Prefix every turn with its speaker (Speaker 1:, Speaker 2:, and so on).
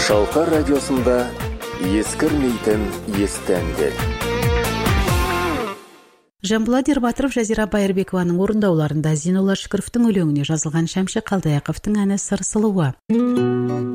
Speaker 1: Шалқар радиосында ескірмейтін естәндер.
Speaker 2: Жанболат Ербатыров, Жазира Байырбекованың орындауларында Зейнолла Шүкіровтің өлеңіне жазылған Шәмші Қалдаяқовтың әні «Сыр сұлуы».